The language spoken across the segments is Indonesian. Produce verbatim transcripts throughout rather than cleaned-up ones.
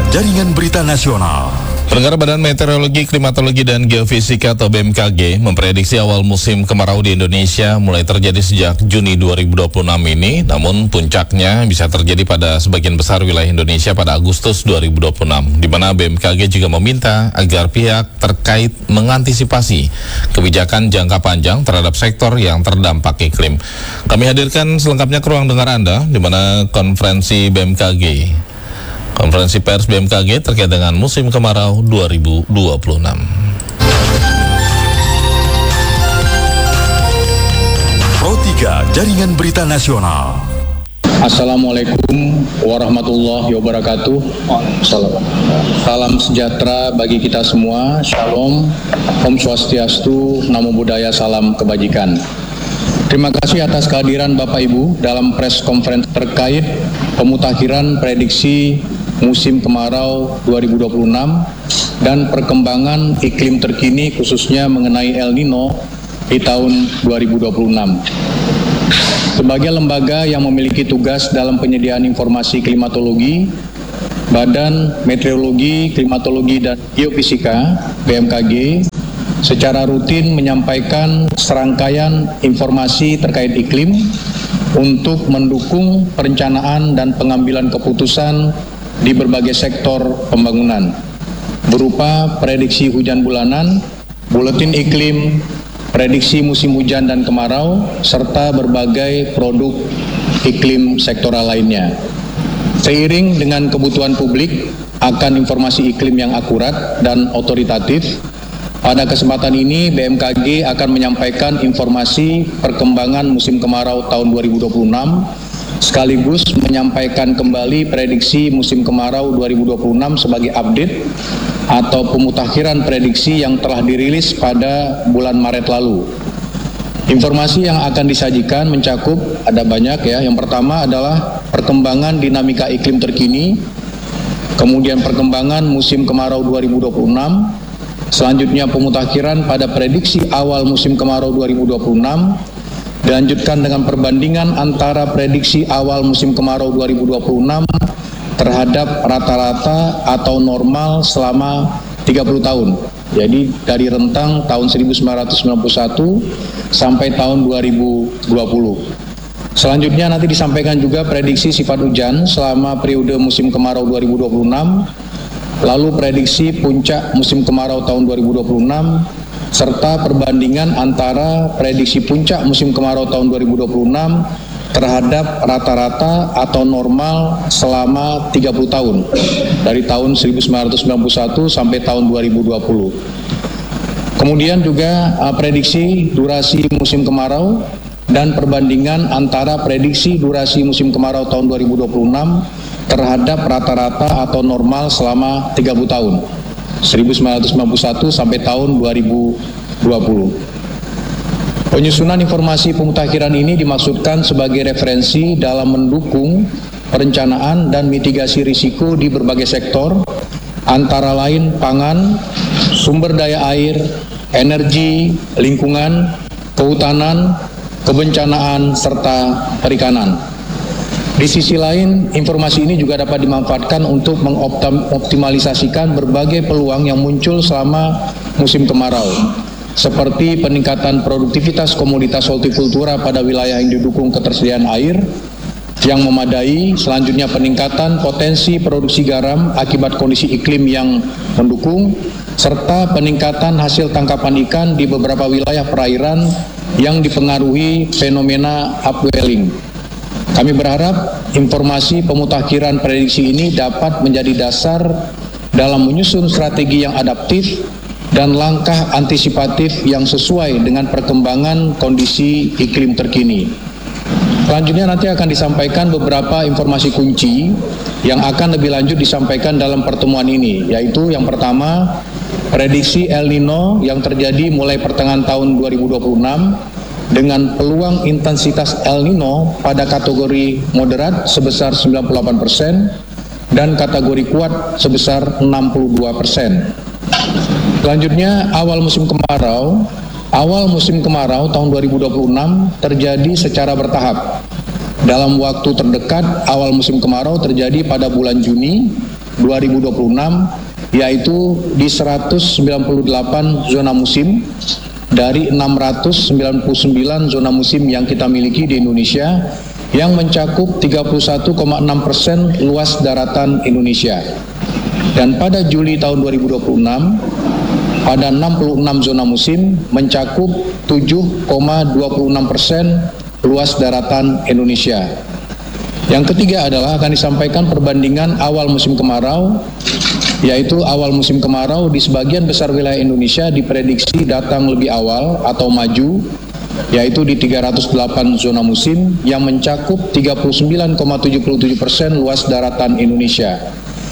Jaringan Berita Nasional. Pendengar, Badan Meteorologi, Klimatologi, dan Geofisika atau B M K G memprediksi awal musim kemarau di Indonesia mulai terjadi sejak Juni dua ribu dua puluh enam ini, namun puncaknya bisa terjadi pada sebagian besar wilayah Indonesia pada Agustus dua ribu dua puluh enam, di mana B M K G juga meminta agar pihak terkait mengantisipasi kebijakan jangka panjang terhadap sektor yang terdampak iklim. Kami hadirkan selengkapnya ke ruang dengar Anda, di mana konferensi B M K G. Konferensi pers B M K G terkait dengan musim kemarau dua ribu dua puluh enam. Pro tiga Jaringan Berita Nasional. Assalamualaikum warahmatullahi wabarakatuh. Salam. Salam sejahtera bagi kita semua. Shalom, Om Swastiastu, Namo Buddhaya, salam kebajikan. Terima kasih atas kehadiran Bapak Ibu dalam press conference terkait pemutakhiran prediksi musim kemarau dua ribu dua puluh enam dan perkembangan iklim terkini khususnya mengenai El Nino di tahun dua ribu dua puluh enam. Sebagai lembaga yang memiliki tugas dalam penyediaan informasi klimatologi, Badan Meteorologi, Klimatologi, dan Geofisika B M K G secara rutin menyampaikan serangkaian informasi terkait iklim untuk mendukung perencanaan dan pengambilan keputusan di berbagai sektor pembangunan, berupa prediksi hujan bulanan, buletin iklim, prediksi musim hujan dan kemarau, serta berbagai produk iklim sektoral lainnya. Seiring dengan kebutuhan publik akan informasi iklim yang akurat dan otoritatif, pada kesempatan ini B M K G akan menyampaikan informasi perkembangan musim kemarau tahun dua ribu dua puluh enam, sekaligus menyampaikan kembali prediksi musim kemarau dua ribu dua puluh enam sebagai update atau pemutakhiran prediksi yang telah dirilis pada bulan Maret lalu. Informasi yang akan disajikan mencakup ada banyak ya. Yang pertama adalah perkembangan dinamika iklim terkini, kemudian perkembangan musim kemarau dua ribu dua puluh enam, selanjutnya pemutakhiran pada prediksi awal musim kemarau dua ribu dua puluh enam, dilanjutkan dengan perbandingan antara prediksi awal musim kemarau dua ribu dua puluh enam terhadap rata-rata atau normal selama tiga puluh tahun. Jadi dari rentang tahun seribu sembilan ratus sembilan puluh satu sampai tahun dua ribu dua puluh. Selanjutnya nanti disampaikan juga prediksi sifat hujan selama periode musim kemarau dua ribu dua puluh enam, lalu prediksi puncak musim kemarau tahun dua ribu dua puluh enam, serta perbandingan antara prediksi puncak musim kemarau tahun dua ribu dua puluh enam terhadap rata-rata atau normal selama tiga puluh tahun, dari tahun seribu sembilan ratus sembilan puluh satu sampai tahun dua ribu dua puluh. Kemudian juga uh, prediksi durasi musim kemarau dan perbandingan antara prediksi durasi musim kemarau tahun dua ribu dua puluh enam terhadap rata-rata atau normal selama tiga puluh tahun, seribu sembilan ratus sembilan puluh satu sampai tahun dua ribu dua puluh. Penyusunan informasi pemutakhiran ini dimaksudkan sebagai referensi dalam mendukung perencanaan dan mitigasi risiko di berbagai sektor, antara lain pangan, sumber daya air, energi, lingkungan, kehutanan, kebencanaan, serta perikanan. Di sisi lain, informasi ini juga dapat dimanfaatkan untuk mengoptimalisasikan berbagai peluang yang muncul selama musim kemarau, seperti peningkatan produktivitas komoditas hortikultura pada wilayah yang didukung ketersediaan air yang memadai, selanjutnya peningkatan potensi produksi garam akibat kondisi iklim yang mendukung, serta peningkatan hasil tangkapan ikan di beberapa wilayah perairan yang dipengaruhi fenomena upwelling. Kami berharap informasi pemutakhiran prediksi ini dapat menjadi dasar dalam menyusun strategi yang adaptif dan langkah antisipatif yang sesuai dengan perkembangan kondisi iklim terkini. Selanjutnya nanti akan disampaikan beberapa informasi kunci yang akan lebih lanjut disampaikan dalam pertemuan ini, yaitu yang pertama, prediksi El Nino yang terjadi mulai pertengahan tahun dua ribu dua puluh enam dengan peluang intensitas El Nino pada kategori moderat sebesar sembilan puluh delapan persen dan kategori kuat sebesar enam puluh dua persen. Selanjutnya, awal musim kemarau. Awal musim kemarau tahun dua ribu dua puluh enam terjadi secara bertahap. Dalam waktu terdekat, awal musim kemarau terjadi pada bulan Juni dua ribu dua puluh enam, yaitu di seratus sembilan puluh delapan zona musim dari enam ratus sembilan puluh sembilan zona musim yang kita miliki di Indonesia, yang mencakup tiga puluh satu koma enam persen luas daratan Indonesia. Dan pada Juli tahun dua ribu dua puluh enam, pada enam puluh enam zona musim mencakup tujuh koma dua puluh enam persen luas daratan Indonesia. Yang ketiga adalah akan disampaikan perbandingan awal musim kemarau, yaitu awal musim kemarau di sebagian besar wilayah Indonesia diprediksi datang lebih awal atau maju, yaitu di tiga ratus delapan zona musim yang mencakup tiga puluh sembilan koma tujuh tujuh persen luas daratan Indonesia.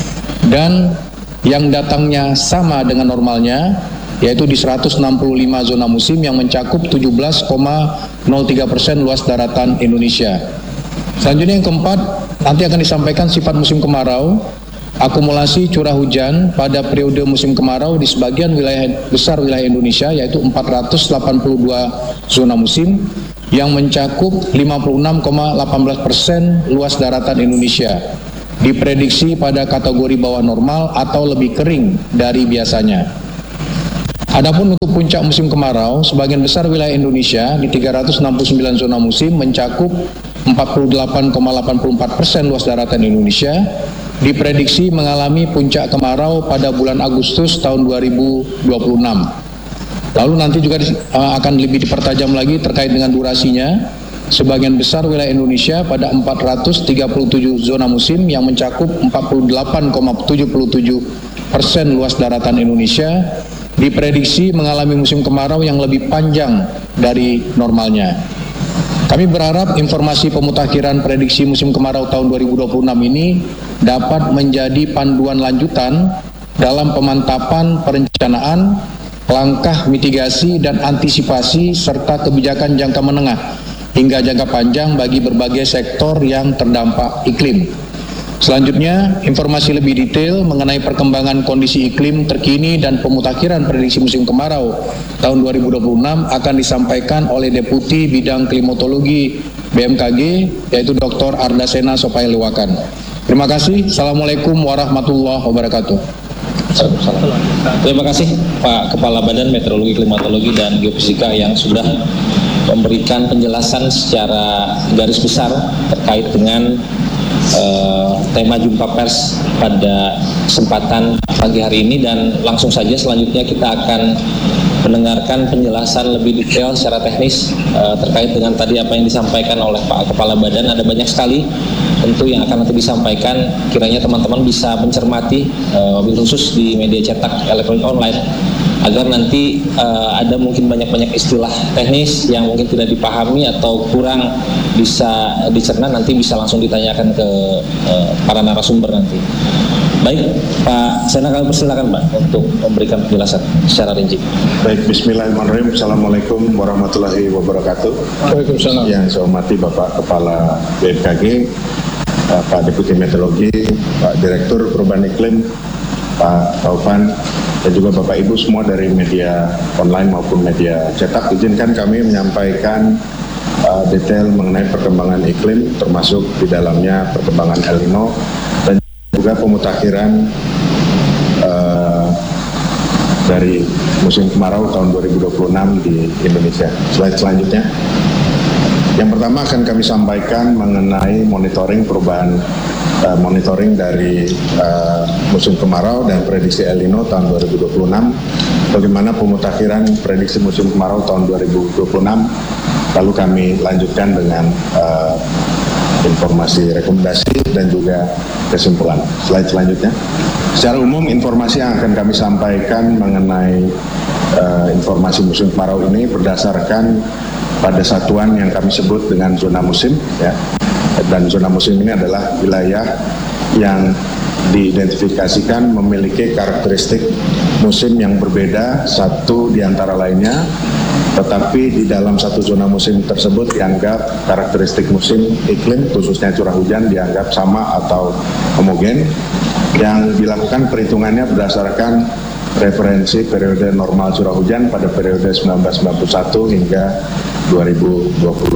Dan yang datangnya sama dengan normalnya, yaitu di seratus enam puluh lima zona musim yang mencakup tujuh belas koma nol tiga persen luas daratan Indonesia. Selanjutnya yang keempat, nanti akan disampaikan sifat musim kemarau, akumulasi curah hujan pada periode musim kemarau di sebagian wilayah besar wilayah Indonesia, yaitu empat ratus delapan puluh dua zona musim yang mencakup lima puluh enam koma delapan belas persen luas daratan Indonesia. Diprediksi pada kategori bawah normal atau lebih kering dari biasanya. Adapun untuk puncak musim kemarau, sebagian besar wilayah Indonesia di tiga ratus enam puluh sembilan zona musim mencakup empat puluh delapan koma delapan puluh empat persen luas daratan Indonesia, diprediksi mengalami puncak kemarau pada bulan Agustus tahun dua ribu dua puluh enam. Lalu nanti juga uh, akan lebih dipertajam lagi terkait dengan durasinya. Sebagian besar wilayah Indonesia pada empat ratus tiga puluh tujuh zona musim yang mencakup empat puluh delapan koma tujuh tujuh persen luas daratan Indonesia diprediksi mengalami musim kemarau yang lebih panjang dari normalnya. Kami berharap informasi pemutakhiran prediksi musim kemarau tahun dua ribu dua puluh enam ini dapat menjadi panduan lanjutan dalam pemantapan perencanaan, langkah mitigasi dan antisipasi serta kebijakan jangka menengah hingga jangka panjang bagi berbagai sektor yang terdampak iklim. Selanjutnya, informasi lebih detail mengenai perkembangan kondisi iklim terkini dan pemutakhiran prediksi musim kemarau tahun dua ribu dua puluh enam akan disampaikan oleh Deputi Bidang Klimatologi B M K G, yaitu Doktor Ardasena Sopailewakan. Terima kasih. Assalamualaikum warahmatullahi wabarakatuh. Terima kasih Pak Kepala Badan Meteorologi, Klimatologi, dan Geofisika yang sudah memberikan penjelasan secara garis besar terkait dengan Uh, tema jumpa pers pada kesempatan pagi hari ini. Dan langsung saja selanjutnya kita akan mendengarkan penjelasan lebih detail secara teknis uh, terkait dengan tadi apa yang disampaikan oleh Pak Kepala Badan. Ada banyak sekali tentu yang akan nanti disampaikan, kiranya teman-teman bisa mencermati uh, wabil khusus di media cetak elektronik online, agar nanti uh, ada mungkin banyak-banyak istilah teknis yang mungkin tidak dipahami atau kurang bisa dicerna, nanti bisa langsung ditanyakan ke uh, para narasumber nanti. Baik, Pak Sena, kami persilakan Pak untuk memberikan penjelasan secara rinci. Baik, bismillahirrahmanirrahim. Assalamualaikum warahmatullahi wabarakatuh. Waalaikumsalam. Yang saya hormati Bapak Kepala B M K G, Pak Deputi Meteorologi, Pak Direktur Perubahan Iklim, Pak Taufan, dan juga Bapak Ibu semua dari media online maupun media cetak. Izinkan kami menyampaikan uh, detail mengenai perkembangan iklim, termasuk di dalamnya perkembangan El Nino dan juga pemutakhiran uh, dari musim kemarau tahun dua ribu dua puluh enam di Indonesia. Slide selanjutnya. Yang pertama akan kami sampaikan mengenai monitoring perubahan uh, monitoring dari uh, musim kemarau dan prediksi El Nino tahun dua ribu dua puluh enam. Bagaimana pemutakhiran prediksi musim kemarau tahun dua ribu dua puluh enam. Lalu kami lanjutkan dengan uh, informasi rekomendasi dan juga kesimpulan. Slide selanjutnya. Secara umum informasi yang akan kami sampaikan mengenai uh, informasi musim kemarau ini berdasarkan pada satuan yang kami sebut dengan zona musim, ya. Dan zona musim ini adalah wilayah yang diidentifikasikan memiliki karakteristik musim yang berbeda satu di antara lainnya, tetapi di dalam satu zona musim tersebut dianggap karakteristik musim iklim, khususnya curah hujan, dianggap sama atau homogen, yang dilakukan perhitungannya berdasarkan referensi periode normal curah hujan pada periode seribu sembilan ratus sembilan puluh satu hingga dua ribu dua puluh.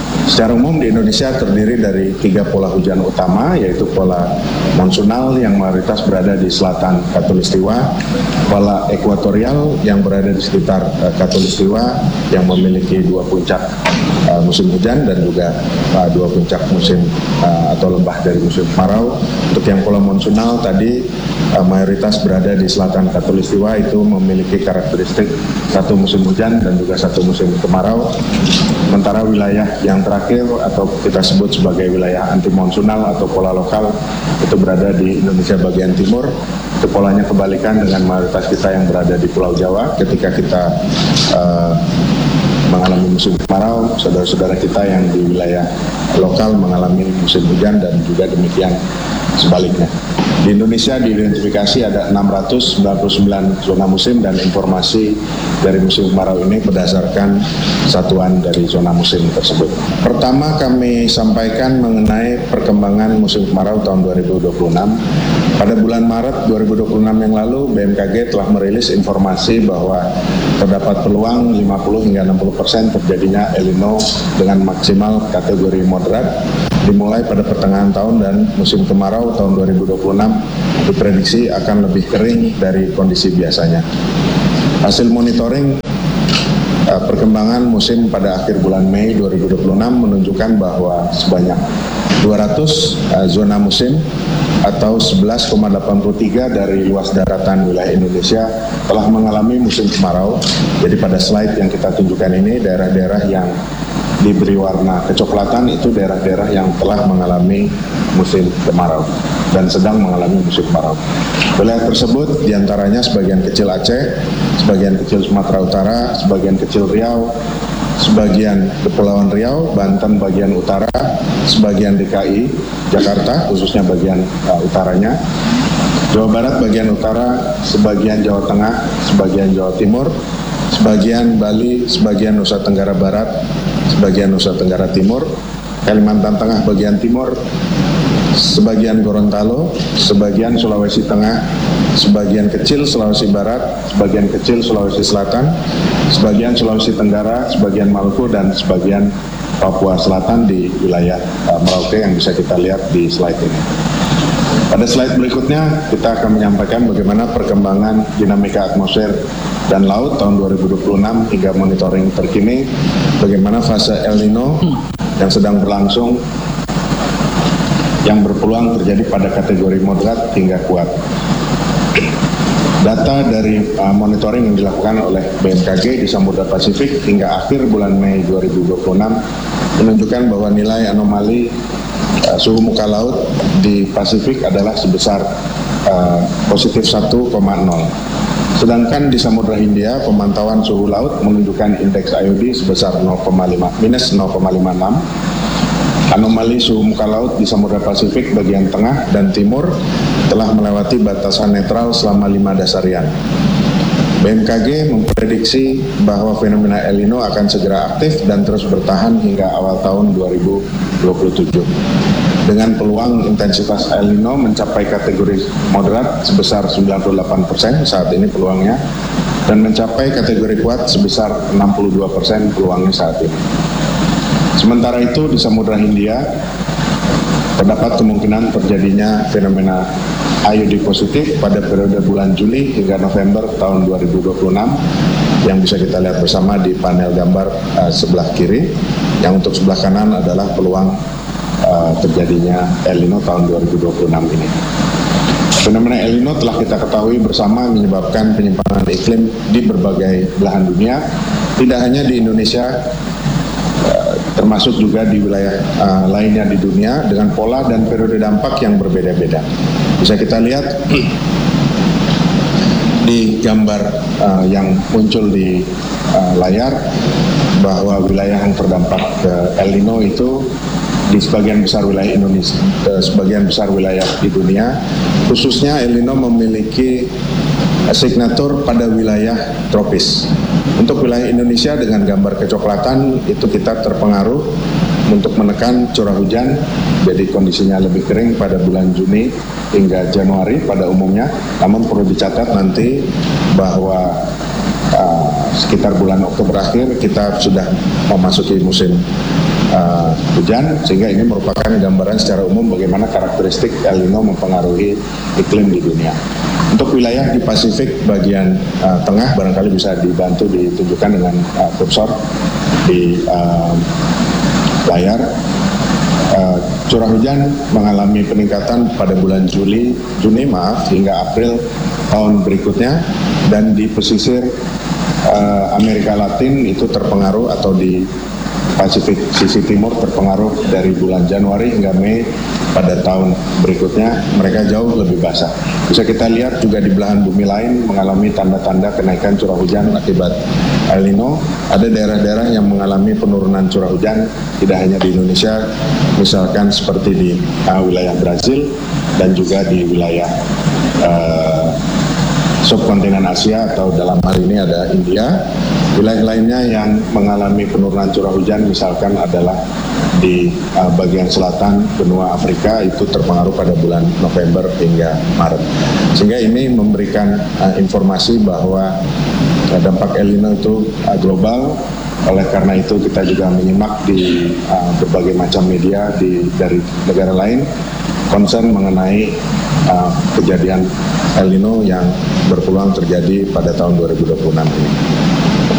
Secara umum di Indonesia terdiri dari tiga pola hujan utama, yaitu pola monsunal yang mayoritas berada di selatan Khatulistiwa, pola ekuatorial yang berada di sekitar uh, Khatulistiwa yang memiliki dua puncak uh, musim hujan dan juga uh, dua puncak musim uh, atau lembah dari musim kemarau. Untuk yang pola monsunal tadi uh, mayoritas berada di selatan Khatulistiwa, itu memiliki karakteristik satu musim hujan dan juga satu musim kemarau. Sementara wilayah yang terakhir atau kita sebut sebagai wilayah anti monsunal atau pola lokal itu berada di Indonesia bagian timur. Itu polanya kebalikan dengan mayoritas kita yang berada di Pulau Jawa. Ketika kita uh, mengalami musim kemarau, saudara-saudara kita yang di wilayah lokal mengalami musim hujan dan juga demikian sebaliknya. Di Indonesia diidentifikasi ada enam ratus sembilan puluh sembilan zona musim dan informasi dari musim kemarau ini berdasarkan satuan dari zona musim tersebut. Pertama kami sampaikan mengenai perkembangan musim kemarau tahun dua ribu dua puluh enam. Pada bulan Maret dua ribu dua puluh enam yang lalu, B M K G telah merilis informasi bahwa terdapat peluang lima puluh hingga enam puluh persen terjadinya El Nino dengan maksimal kategori moderat dimulai pada pertengahan tahun, dan musim kemarau tahun dua ribu dua puluh enam diprediksi akan lebih kering dari kondisi biasanya. Hasil monitoring uh, perkembangan musim pada akhir bulan Mei dua ribu dua puluh enam menunjukkan bahwa sebanyak dua ratus uh, zona musim atau sebelas koma delapan puluh tiga dari luas daratan wilayah Indonesia telah mengalami musim kemarau. Jadi pada slide yang kita tunjukkan ini, daerah-daerah yang diberi warna kecoklatan itu daerah-daerah yang telah mengalami musim kemarau dan sedang mengalami musim kemarau. Wilayah tersebut diantaranya sebagian kecil Aceh, sebagian kecil Sumatera Utara, sebagian kecil Riau, sebagian Kepulauan Riau, Banten bagian utara, sebagian D K I, Jakarta khususnya bagian uh, utaranya, Jawa Barat bagian utara, sebagian Jawa Tengah, sebagian Jawa Timur, sebagian Bali, sebagian Nusa Tenggara Barat, sebagian Nusa Tenggara Timur, Kalimantan Tengah bagian timur, sebagian Gorontalo, sebagian Sulawesi Tengah, sebagian kecil Sulawesi Barat, sebagian kecil Sulawesi Selatan, sebagian Sulawesi Tenggara, sebagian Maluku, dan sebagian Papua Selatan di wilayah uh, Merauke yang bisa kita lihat di slide ini. Pada slide berikutnya kita akan menyampaikan bagaimana perkembangan dinamika atmosfer dan laut tahun dua ribu dua puluh enam hingga monitoring terkini, bagaimana fase El Nino yang sedang berlangsung yang berpeluang terjadi pada kategori moderat hingga kuat. Data dari uh, monitoring yang dilakukan oleh B M K G di Samudra Pasifik hingga akhir bulan Mei dua ribu dua puluh enam menunjukkan bahwa nilai anomali uh, suhu muka laut di Pasifik adalah sebesar uh, positif satu koma nol. Sedangkan di Samudra Hindia pemantauan suhu laut menunjukkan indeks I O D sebesar nol koma lima minus nol koma lima enam. Anomali suhu muka laut di Samudra Pasifik bagian tengah dan timur telah melewati batasan netral selama lima dasarian. B M K G memprediksi bahwa fenomena El Nino akan segera aktif dan terus bertahan hingga awal tahun dua ribu dua puluh tujuh. Dengan peluang intensitas El Nino mencapai kategori moderat sebesar sembilan puluh delapan persen saat ini peluangnya, dan mencapai kategori kuat sebesar enam puluh dua persen peluangnya saat ini. Sementara itu di Samudra Hindia terdapat kemungkinan terjadinya fenomena I O D positif pada periode bulan Juli hingga November tahun dua ribu dua puluh enam yang bisa kita lihat bersama di panel gambar uh, sebelah kiri. Yang untuk sebelah kanan adalah peluang uh, terjadinya El Nino tahun dua ribu dua puluh enam ini. Fenomena El Nino telah kita ketahui bersama menyebabkan penyimpangan iklim di berbagai belahan dunia, tidak hanya di Indonesia, termasuk juga di wilayah uh, lainnya di dunia dengan pola dan periode dampak yang berbeda-beda. Bisa kita lihat di gambar uh, yang muncul di uh, layar bahwa wilayah yang terdampak uh, El Nino itu di sebagian besar wilayah Indonesia, uh, sebagian besar wilayah di dunia, khususnya El Nino memiliki signatur pada wilayah tropis. Untuk wilayah Indonesia dengan gambar kecoklatan itu kita terpengaruh untuk menekan curah hujan, jadi kondisinya lebih kering pada bulan Juni hingga Januari pada umumnya. Namun perlu dicatat nanti bahwa uh, sekitar bulan Oktober akhir kita sudah memasuki musim uh, hujan, sehingga ini merupakan gambaran secara umum bagaimana karakteristik El Nino mempengaruhi iklim di dunia. Untuk wilayah di Pasifik bagian uh, tengah barangkali bisa dibantu ditunjukkan dengan uh, kursor di uh, layar. Uh, curah hujan mengalami peningkatan pada bulan Juli, Juni maaf hingga April tahun berikutnya, dan di pesisir uh, Amerika Latin itu terpengaruh, atau di Pasifik sisi timur terpengaruh dari bulan Januari hingga Mei pada tahun berikutnya, mereka jauh lebih basah. Bisa kita lihat juga di belahan bumi lain mengalami tanda-tanda kenaikan curah hujan akibat El Nino. Ada daerah-daerah yang mengalami penurunan curah hujan, tidak hanya di Indonesia, misalkan seperti di uh, wilayah Brazil dan juga di wilayah uh, subkontinen Asia, atau dalam hal ini ada India. Wilayah lainnya yang mengalami penurunan curah hujan misalkan adalah di uh, bagian selatan benua Afrika, itu terpengaruh pada bulan November hingga Maret. Sehingga ini memberikan uh, informasi bahwa uh, dampak El Nino itu uh, global. Oleh karena itu kita juga menyimak di uh, berbagai macam media di, dari negara lain concern mengenai uh, kejadian El Nino yang berpeluang terjadi pada tahun dua ribu dua puluh enam ini.